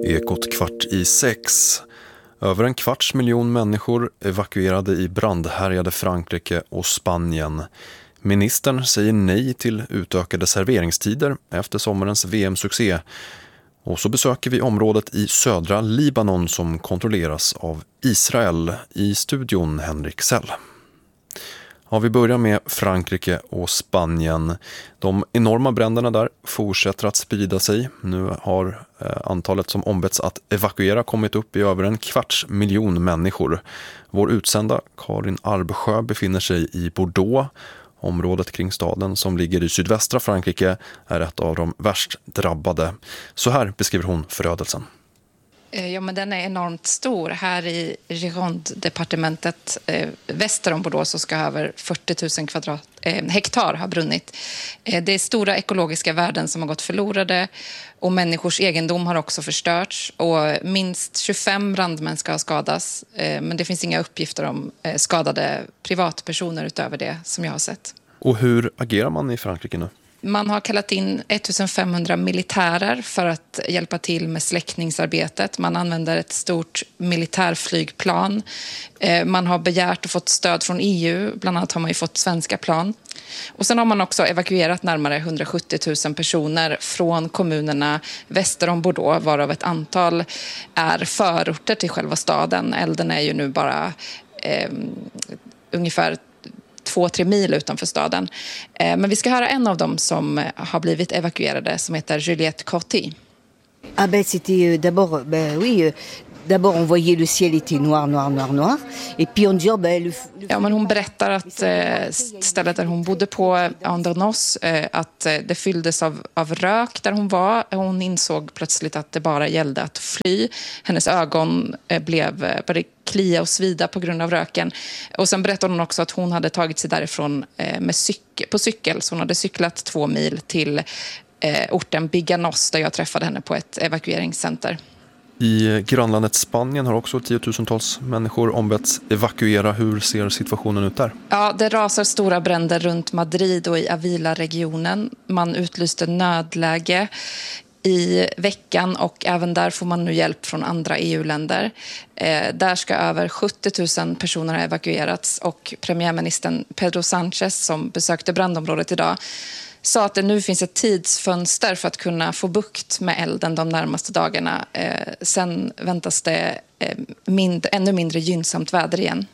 Ekot 5:15. Över 250 000 människor evakuerade i brandhärjade Frankrike och Spanien. Ministern säger nej till utökade serveringstider efter sommarens VM-succé. Och så besöker vi området i södra Libanon som kontrolleras av Israel. I studion Henrik Sell. Ja, vi börjar med Frankrike och Spanien. De enorma bränderna där fortsätter att sprida sig. Nu har antalet som ombetts att evakuera kommit upp i över 250 000 människor. Vår utsända Karin Arbsjö befinner sig i Bordeaux. Området kring staden som ligger i sydvästra Frankrike är ett av de värst drabbade. Så här beskriver hon förödelsen. Ja, men den är enormt stor. Här i Gironde-departementet väster om Bordeaux så ska över 40 000 hektar ha brunnit. Det är stora ekologiska värden som har gått förlorade och människors egendom har också förstörts. Och minst 25 brandmän ska ha skadats, men det finns inga uppgifter om skadade privatpersoner utöver det som jag har sett. Och hur agerar man i Frankrike nu? Man har kallat in 1500 militärer för att hjälpa till med släckningsarbetet. Man använder ett stort militärflygplan. Man har begärt och fått stöd från EU. Bland annat har man ju fått svenska plan. Och sen har man också evakuerat närmare 170 000 personer från kommunerna väster om Bordeaux, varav ett antal är förorter till själva staden. Elden är ju nu bara ungefär 2-3 mil utanför staden. Men vi ska höra en av dem som har blivit evakuerade som heter Juliette Corti. Ah ben c'était d'abord on voyait le ciel était noir et puis on dit Ja, men hon berättar att stället där hon bodde på Andernos att det fylldes av rök där hon var. Hon insåg plötsligt att det bara gällde att fly. Hennes ögon började klia och svida på grund av röken. Och sen berättade hon också att hon hade tagit sig därifrån på cykel. Så hon hade cyklat 2 mil till orten Biganos där jag träffade henne på ett evakueringscenter. I grannlandet Spanien har också 10 000-tals människor ombetts evakuera. Hur ser situationen ut där? Ja, det rasar stora bränder runt Madrid och i Avila-regionen. Man utlyste nödläge i veckan och även där får man nu hjälp från andra EU-länder. Där ska över 70 000 personer ha evakuerats och premiärministern Pedro Sánchez som besökte brandområdet idag sa att det nu finns ett tidsfönster för att kunna få bukt med elden de närmaste dagarna. Sen väntas det ännu mindre gynnsamt väder igen.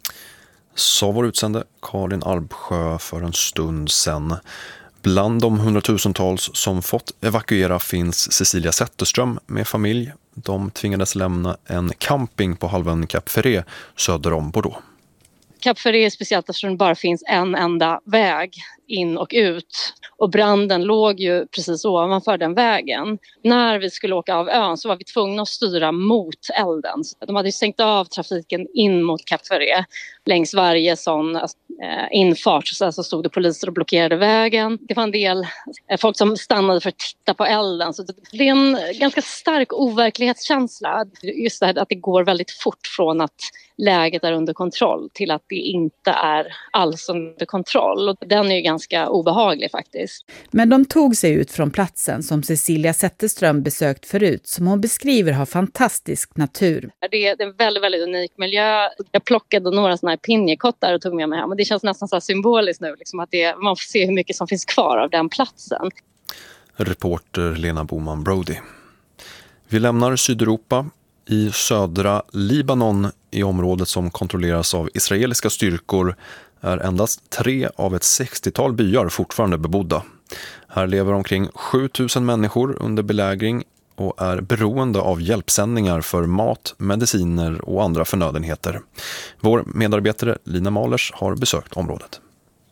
Så var utsände Karin Arbsjö för en stund sedan. Bland de 100 000-tals som fått evakuera finns Cecilia Zetterström med familj. De tvingades lämna en camping på halvön Cap Ferret söder om Bordeaux. Cap Ferret är speciellt eftersom det bara finns en enda väg in och ut. Och branden låg ju precis ovanför den vägen. När vi skulle åka av ön så var vi tvungna att styra mot elden. De hade ju stängt av trafiken in mot Cap Ferret. Längs varje sån infart så stod det poliser och blockerade vägen. Det var en del folk som stannade för att titta på elden. Så det är en ganska stark overklighetskänsla. Just det här att det går väldigt fort från att läget är under kontroll till att det inte är alls under kontroll. Och den är ju ganska obehaglig faktiskt. Men de tog sig ut från platsen som Cecilia Zetterström besökt förut, som hon beskriver har fantastisk natur. Det är en väldigt, väldigt unik miljö. Jag plockade några sådana här pinjekottar och tog med mig hem. Och det känns nästan så här symboliskt nu. Liksom att man får se hur mycket som finns kvar av den platsen. Reporter Lena Boman Brody. Vi lämnar Sydeuropa. I södra Libanon, i området som kontrolleras av israeliska styrkor, är endast 3 av ett 60-tal byar fortfarande bebodda. Här lever omkring 7 000 människor under belägring och är beroende av hjälpsändningar för mat, mediciner och andra förnödenheter. Vår medarbetare Lina Malers har besökt området.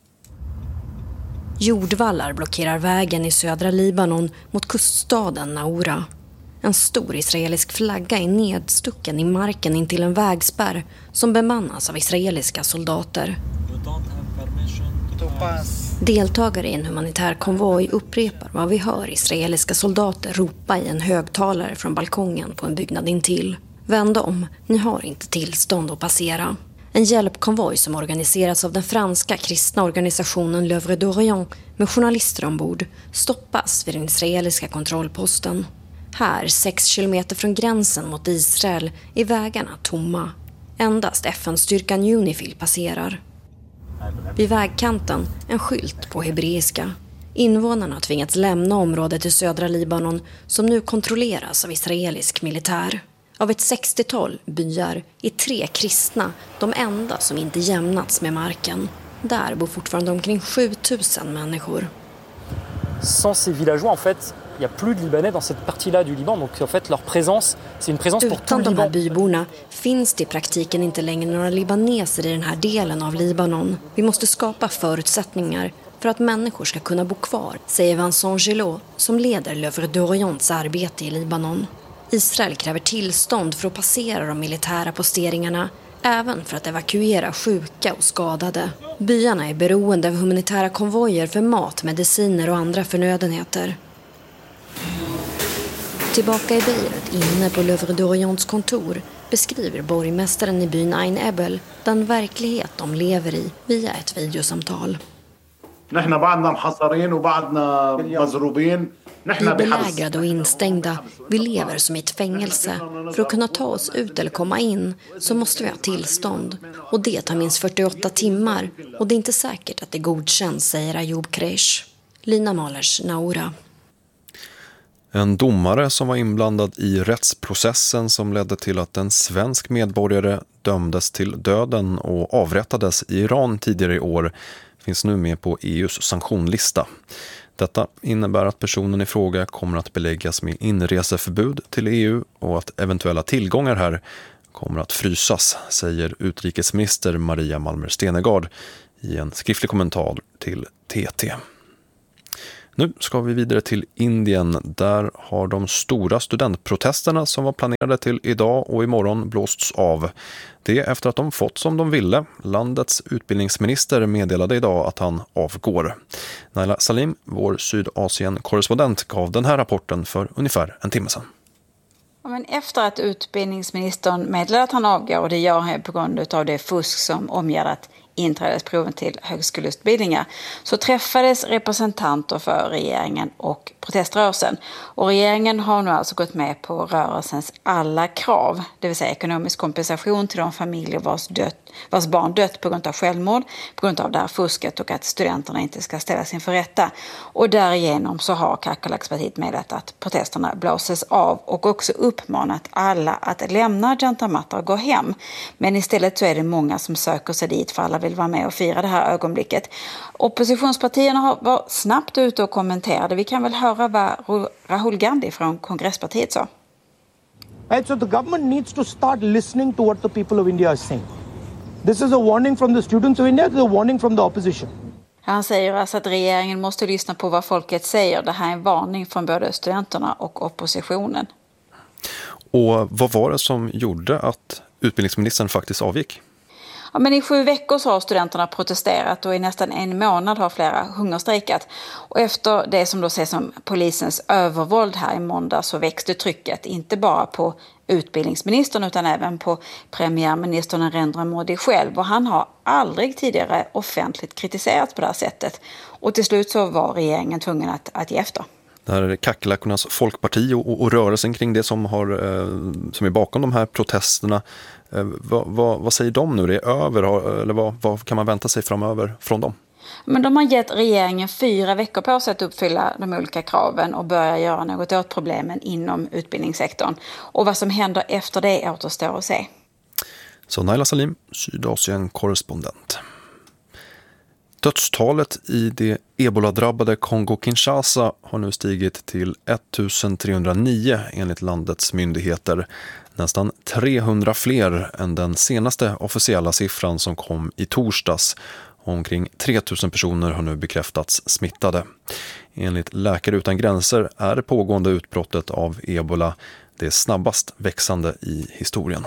Jordvallar blockerar vägen i södra Libanon mot kuststaden Naura. En stor israelisk flagga är nedstucken i marken intill en vägspärr som bemannas av israeliska soldater. Deltagare i en humanitär konvoj upprepar vad vi hör israeliska soldater ropa i en högtalare från balkongen på en byggnad intill. Vänd om, ni har inte tillstånd att passera. En hjälpkonvoj som organiseras av den franska kristna organisationen L'Œuvre d'Orient med journalister ombord stoppas vid den israeliska kontrollposten. Här, 6 kilometer från gränsen mot Israel, är vägarna tomma. Endast FN-styrkan Unifil passerar. Vid vägkanten en skylt på hebreiska. Invånarna har tvingats lämna området i södra Libanon som nu kontrolleras av israelisk militär. Av ett 60-tal byar är 3 kristna, de enda som inte jämnats med marken. Där bor fortfarande omkring 7000 människor. Sans ces villageois, en fait, il y a plus de Libanais dans cette partie-là du Liban. Donc en fait, leur présence, c'est une présence pour tout Utan le de här Liban. byborna finns det i praktiken inte längre några libaneser i den här delen av Libanon. Vi måste skapa förutsättningar för att människor ska kunna bo kvar, säger Vincent Gillot som leder L'Œuvre d'Orients arbete i Libanon. Israel kräver tillstånd för att passera de militära posteringarna, även för att evakuera sjuka och skadade. Byarna är beroende av humanitära konvojer för mat, mediciner och andra förnödenheter. Tillbaka i Beirut, inne på L'Œuvre d'Orients kontor, beskriver borgmästaren i byn Ain Ebel den verklighet de lever i via ett videosamtal. Vi är belägrade och instängda. Vi lever som i ett fängelse. För att kunna ta oss ut eller komma in så måste vi ha tillstånd. Och det tar minst 48 timmar. Och det är inte säkert att det godkänns, säger Ayoub Kreish. Lina Malers Naura. En domare som var inblandad i rättsprocessen som ledde till att en svensk medborgare dömdes till döden och avrättades i Iran tidigare i år finns nu med på EUs sanktionlista. Detta innebär att personen i fråga kommer att beläggas med inreseförbud till EU och att eventuella tillgångar här kommer att frysas, säger utrikesminister Maria Malmer Stenergard i en skriftlig kommentar till TT. Nu ska vi vidare till Indien. Där har de stora studentprotesterna som var planerade till idag och imorgon blåsts av. Det efter att de fått som de ville. Landets utbildningsminister meddelade idag att han avgår. Naila Salim, vår Sydasien-korrespondent, gav den här rapporten för ungefär en timme sedan. Men efter att utbildningsministern meddelade att han avgår, och det gör han på grund av det fusk som omgärdat inträdesproven till högskoleutbildningar, så träffades representanter för regeringen och proteströrelsen. Och regeringen har nu alltså gått med på rörelsens alla krav, det vill säga ekonomisk kompensation till de familjer vars barn dött på grund av självmord, på grund av det här fusket och att studenterna inte ska ställas inför rätta. Och därigenom så har Kakalaks-partiet meddelat att protesterna blåses av och också uppmanat alla att lämna Janta Mata och gå hem. Men istället så är det många som söker sig dit för alla vill vara med och fira det här ögonblicket. Oppositionspartierna var snabbt ute och kommenterade. Vi kan väl höra vad Rahul Gandhi från kongresspartiet sa. Right, so the government needs to start listening to what the people of India are saying. This is a warning from the students of India, this is a warning from the opposition. Han säger alltså att regeringen måste lyssna på vad folket säger. Det här är en varning från både studenterna och oppositionen. Och vad var det som gjorde att utbildningsministern faktiskt avgick? Ja, men i 7 veckor så har studenterna protesterat och i nästan 1 månad har flera hungerstrejkat. Och efter det som då ses som polisens övervåld här i måndag så växte trycket inte bara på utbildningsministern utan även på premiärministern Narendra Modi själv. Och han har aldrig tidigare offentligt kritiserats på det här sättet. Och till slut så var regeringen tvungen att ge efter. Det här är Kakalakkornas folkparti och rörelsen kring det som är bakom de här protesterna. Vad säger de nu? Det är över, eller vad kan man vänta sig framöver från dem? Men de har gett regeringen 4 veckor på sig att uppfylla de olika kraven och börja göra något åt problemen inom utbildningssektorn. Och vad som händer efter det återstår att se. Så Naila Salim, Sydasien-korrespondent. Dödstalet i det ebola-drabbade Kongo-Kinshasa har nu stigit till 1309 enligt landets myndigheter. Nästan 300 fler än den senaste officiella siffran som kom i torsdags. Omkring 3000 personer har nu bekräftats smittade. Enligt Läkare utan gränser är det pågående utbrottet av ebola det snabbast växande i historien.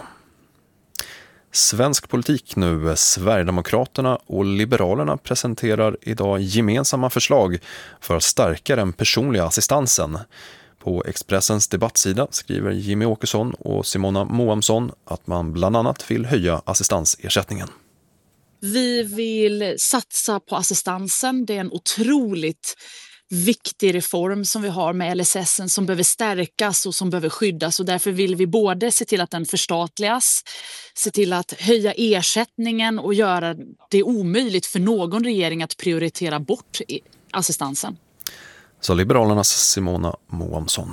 Svensk politik nu. Sverigedemokraterna och Liberalerna presenterar idag gemensamma förslag för att stärka den personliga assistansen. På Expressens debattsida skriver Jimmy Åkesson och Simona Moamsson att man bland annat vill höja assistansersättningen. Vi vill satsa på assistansen. Det är en otroligt viktig reform som vi har med LSS som behöver stärkas och som behöver skyddas, och därför vill vi både se till att den förstatligas, se till att höja ersättningen och göra det omöjligt för någon regering att prioritera bort assistansen. Så Liberalernas Simona Moamsson.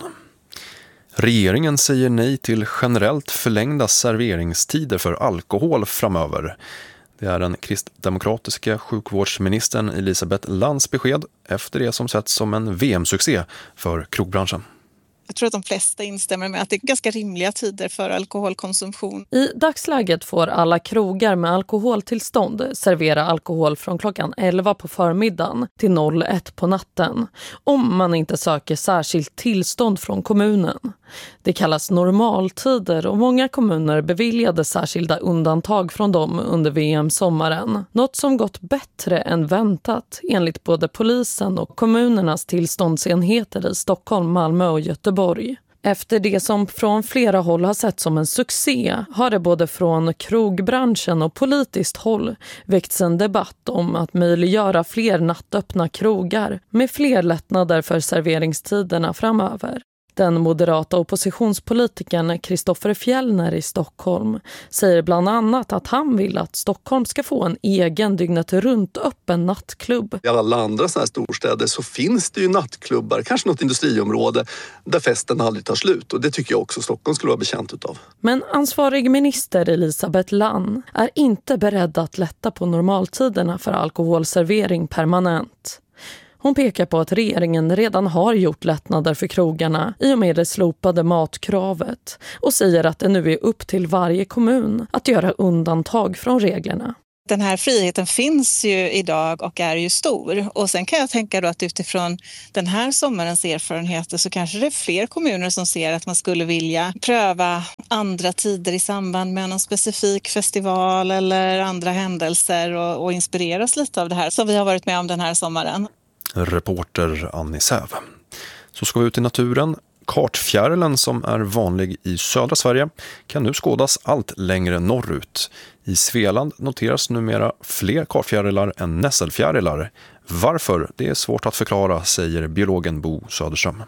Regeringen säger nej till generellt förlängda serveringstider för alkohol framöver. Det är den kristdemokratiska sjukvårdsministern Elisabeth Lands besked efter det som setts som en VM-succé för krogbranschen. Jag tror att de flesta instämmer med att det är ganska rimliga tider för alkoholkonsumtion. I dagsläget får alla krogar med alkoholtillstånd servera alkohol från klockan 11 på förmiddagen till 01 på natten, om man inte söker särskilt tillstånd från kommunen. Det kallas normaltider och många kommuner beviljade särskilda undantag från dem under VM-sommaren. Något som gått bättre än väntat enligt både polisen och kommunernas tillståndsenheter i Stockholm, Malmö och Göteborg. Efter det som från flera håll har sett som en succé har det både från krogbranschen och politiskt håll väckts en debatt om att möjliggöra fler nattöppna krogar med fler lättnader för serveringstiderna framöver. Den moderata oppositionspolitikern Kristoffer Fjellner i Stockholm säger bland annat att han vill att Stockholm ska få en egen dygnet runt öppen nattklubb. I alla andra sådana här storstäder så finns det ju nattklubbar, kanske något industriområde där festen aldrig tar slut, och det tycker jag också Stockholm skulle vara bekänt utav. Men ansvarig minister Elisabeth Land är inte beredd att lätta på normaltiderna för alkoholservering permanent. Hon pekar på att regeringen redan har gjort lättnader för krogarna i och med det slopade matkravet och säger att det nu är upp till varje kommun att göra undantag från reglerna. Den här friheten finns ju idag och är ju stor. Och sen kan jag tänka då att utifrån den här sommarens erfarenheter så kanske det är fler kommuner som ser att man skulle vilja pröva andra tider i samband med någon specifik festival eller andra händelser och inspireras lite av det här som vi har varit med om den här sommaren. Reporter Annie Säv. Så ska vi ut i naturen. Kartfjärilen som är vanlig i södra Sverige kan nu skådas allt längre norrut. I Svealand noteras numera fler kartfjärilar än nässelfjärilar. Varför? Det är svårt att förklara, säger biologen Bo Söderström.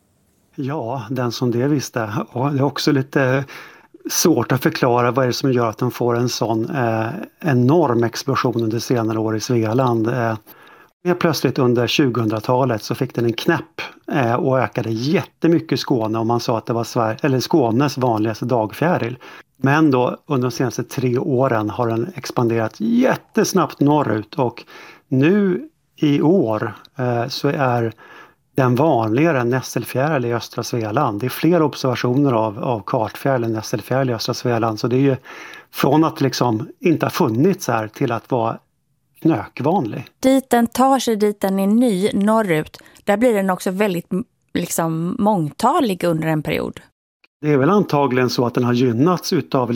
Ja, den som det visste. Och det är också lite svårt att förklara vad är det som gör att de får en sån enorm explosion under senare år i Svealand. Plötsligt under 2000-talet så fick den en knäpp och ökade jättemycket i Skåne, och man sa att det var Skånes vanligaste dagfjäril. Men då under de senaste 3 åren har den expanderat jättesnabbt norrut, och nu i år så är den vanligare än nässelfjäril i östra Svealand. Det är fler observationer av kartfjäril än nässelfjäril i östra Svealand, så det är ju från att liksom inte ha funnits här till att vara knökvanlig. Dit den tar sig, dit den är ny norrut, där blir den också väldigt liksom mångtalig under en period. Det är väl antagligen så att den har gynnats utav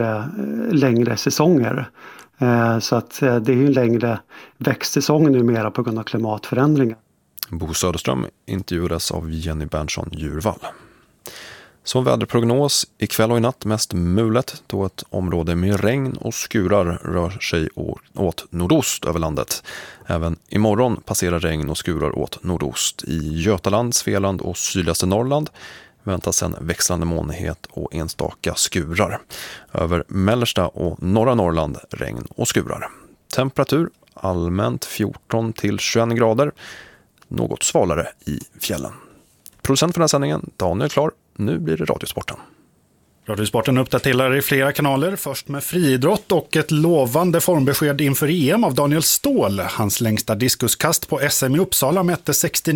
längre säsonger. Så att det är ju en längre växtsäsong numera på grund av klimatförändringar. Bo Söderström intervjuades av Jenny Berntsson Djurvall. Som väderprognos ikväll och i natt mest mulet, då ett område med regn och skurar rör sig åt nordost över landet. Även imorgon passerar regn och skurar åt nordost. I Götaland, Svealand och sydligaste Norrland väntas en växlande molnighet och enstaka skurar. Över mellersta och norra Norrland regn och skurar. Temperatur allmänt 14 till 21 grader, något svalare i fjällen. Producent för den här sändningen, Daniel Klar. Nu blir det Radiosporten. Radiosporten uppdaterar i flera kanaler, först med friidrott och ett lovande formbesked inför EM av Daniel Ståhl. Hans längsta diskuskast på SM i Uppsala mätte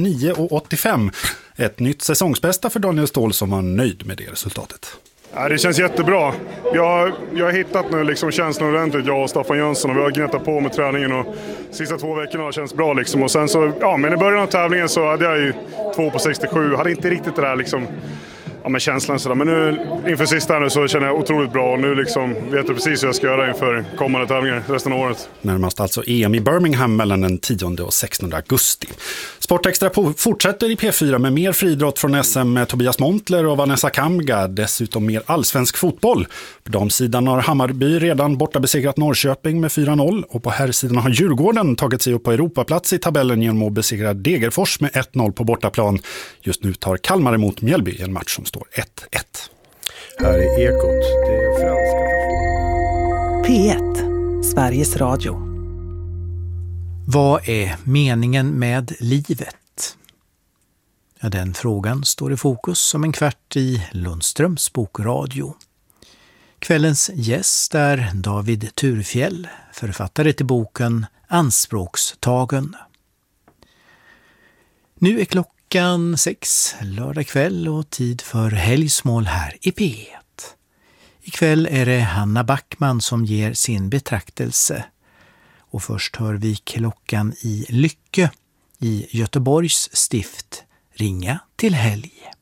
69,85. Ett nytt säsongsbästa för Daniel Ståhl som var nöjd med det resultatet. Ja, det känns jättebra. Jag har hittat nu liksom känslan ordentligt, jag och Staffan Jönsson, och vi har gnettat på med träningen, och sista 2 veckorna har känts bra liksom. Och sen så, ja, men i början av tävlingen så hade jag ju 2 på 67, hade inte riktigt det där liksom men känslan sådär. Men nu inför sista nu så känner jag otroligt bra och nu liksom vet jag precis hur jag ska göra inför kommande tävlingar resten av året. Närmast alltså EM i Birmingham mellan den 10 och 16 augusti. Sportextra fortsätter i P4 med mer friidrott från SM med Tobias Montler och Vanessa Kamga. Dessutom mer allsvensk fotboll. På damsidan har Hammarby redan borta besegrat Norrköping med 4-0 och på herrsidan har Djurgården tagit sig upp på Europaplats i tabellen genom att besegra Degerfors med 1-0 på bortaplan. Just nu tar Kalmar emot Mjällby i en match som står 1-1. Här är Ekot, det är franska P1, Sveriges Radio. Vad är meningen med livet? Ja, den frågan står i fokus om en kvart i Lundströms bokradio. Kvällens gäst är David Thurfjell, författare till boken Anspråkstagen. Nu är klockan 6 lördag kväll och tid för helgsmål här i P1. Ikväll är det Hanna Backman som ger sin betraktelse. Och först hör vi klockan i Lycke i Göteborgs stift ringa till helg.